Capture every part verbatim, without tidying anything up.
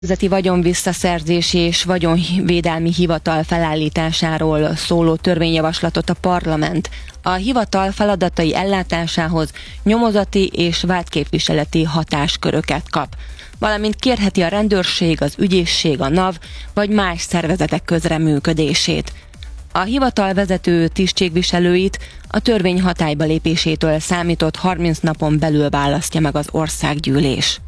Nemzeti Vagyonvisszaszerzési és Vagyonvédelmi Hivatal felállításáról szóló törvényjavaslatot a parlament a hivatal feladatai ellátásához nyomozati és vádképviseleti hatásköröket kap, valamint kérheti a rendőrség, az ügyészség, a NAV vagy más szervezetek közreműködését. A hivatal vezető tisztségviselőit a törvény hatályba lépésétől számított harminc napon belül választja meg az országgyűlés.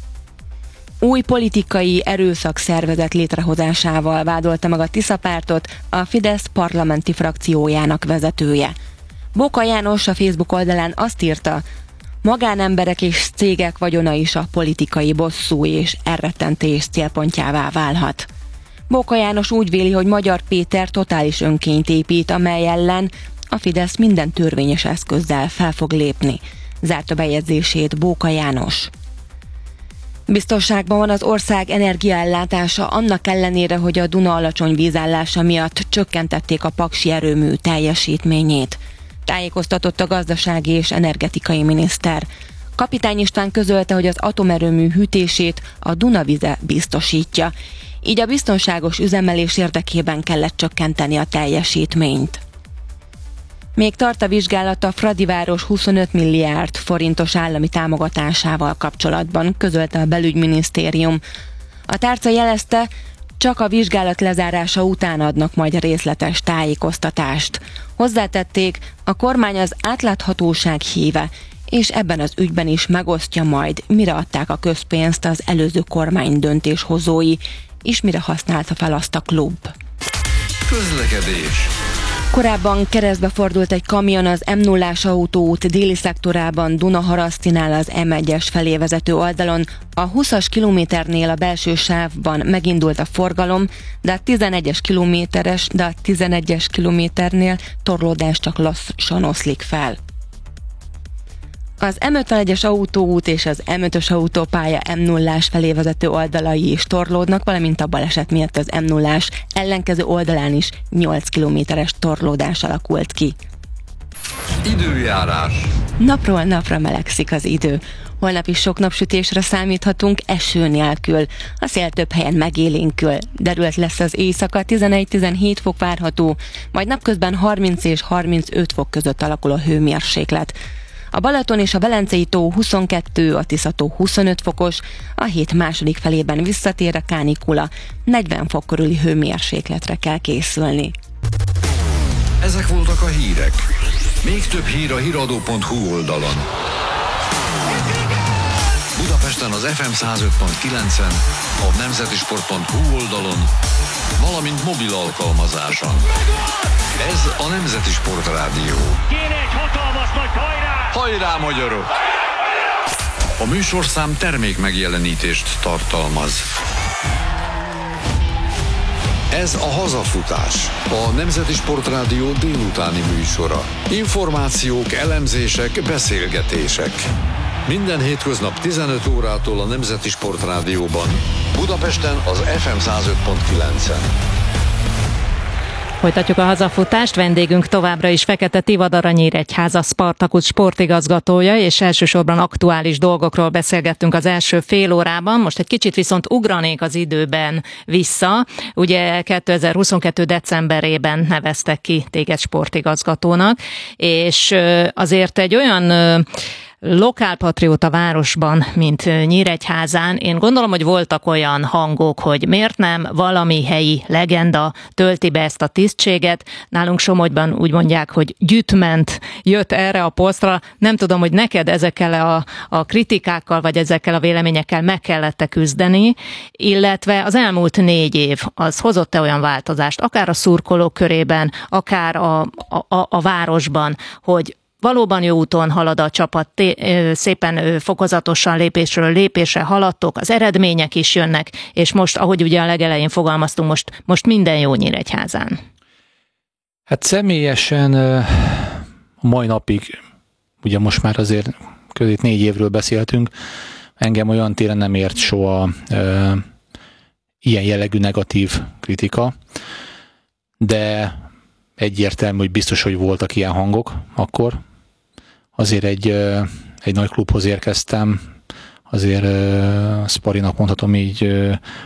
Új politikai erőszakszervezet létrehozásával vádolta meg a Tisza pártot a Fidesz parlamenti frakciójának vezetője. Bóka János a Facebook oldalán azt írta, magánemberek és cégek vagyona is a politikai bosszú és elrettentés célpontjává válhat. Bóka János úgy véli, hogy Magyar Péter totális önkényt épít, amely ellen a Fidesz minden törvényes eszközzel fel fog lépni. Zárta bejegyzését Bóka János. Biztonságban van az ország energiaellátása annak ellenére, hogy a Duna alacsony vízállása miatt csökkentették a paksi erőmű teljesítményét. Tájékoztatott a gazdasági és energetikai miniszter. Kapitány István közölte, hogy az atomerőmű hűtését a Duna vize biztosítja. Így a biztonságos üzemelés érdekében kellett csökkenteni a teljesítményt. Még tart a vizsgálat a Fradiváros huszonöt milliárd forintos állami támogatásával kapcsolatban, közölte a belügyminisztérium. A tárca jelezte, csak a vizsgálat lezárása után adnak majd részletes tájékoztatást. Hozzátették, a kormány az átláthatóság híve, és ebben az ügyben is megosztja majd, mire adták a közpénzt az előző kormány döntéshozói, és mire használta fel azt a klub. Közlekedés. Korábban keresztbe fordult egy kamion az M nullás autóút déli szektorában Dunaharasztinál az M egyes felé vezető oldalon. A húszas kilométernél a belső sávban megindult a forgalom, de a tizenegyes kilométeres, de a tizenegyes kilométernél torlódás csak lassan oszlik fel. Az M ötvenegyes autóút és az M ötös autópálya M nullás felé vezető oldalai is torlódnak, valamint a baleset miatt az M nullás ellenkező oldalán is nyolc kilométeres torlódás alakult ki. Időjárás. Napról napra melegszik az idő. Holnap is sok napsütésre számíthatunk, eső nélkül. A szél több helyen megélénkül. Derült lesz az éjszaka, tizenegy-tizenhét fok várható, majd napközben harminc és harmincöt fok között alakul a hőmérséklet. A Balaton és a Velencei tó huszonkettő, a Tisza tó huszonöt fokos, a hét második felében visszatér a kánikula, negyven fok körüli hőmérsékletre kell készülni. Ezek voltak a hírek. Még több hír a híradó pont hu oldalon. Budapesten az ef em száz öt pont kilencen, a nemzetisport pont hu oldalon, valamint mobil alkalmazáson. Ez a Nemzeti Sport Rádió. Kéne egy hatalmas nagy hajrá! Hajrá, magyarok! A műsorszám termék megjelenítést tartalmaz. Ez a Hazafutás, a Nemzeti Sport Rádió délutáni műsora. Információk, elemzések, beszélgetések. Minden hétköznap tizenöt órától a Nemzeti Sport Rádióban. Budapesten az ef em száz öt pont kilencen. Folytatjuk a hazafutást, vendégünk továbbra is Fekete Tivadar, a Nyíregyháza Spartacus sportigazgatója, és elsősorban aktuális dolgokról beszélgettünk az első fél órában. Most egy kicsit viszont ugranék az időben vissza. Ugye kétezer-huszonkettő decemberében neveztek ki téged sportigazgatónak, és azért egy olyan lokálpatrióta városban, mint Nyíregyházán, én gondolom, hogy voltak olyan hangok, hogy miért nem valami helyi legenda tölti be ezt a tisztséget. Nálunk Somogyban úgy mondják, hogy gyütment jött erre a posztra. Nem tudom, hogy neked ezekkel a, a kritikákkal, vagy ezekkel a véleményekkel meg kellett küzdeni, illetve az elmúlt négy év, az hozott-e olyan változást, akár a szurkolók körében, akár a, a, a városban, hogy valóban jó úton halad a csapat, szépen fokozatosan lépésről lépésre haladtok, az eredmények is jönnek, és most, ahogy ugye a legelején fogalmaztunk, most, most minden jó Nyíregyházán. Hát személyesen a mai napig, ugye most már azért között négy évről beszéltünk, engem olyan téren nem ért soha e, ilyen jellegű negatív kritika, de egyértelmű, hogy biztos, hogy voltak ilyen hangok akkor. Azért egy, egy nagy klubhoz érkeztem, azért uh, szparinak mondhatom így uh,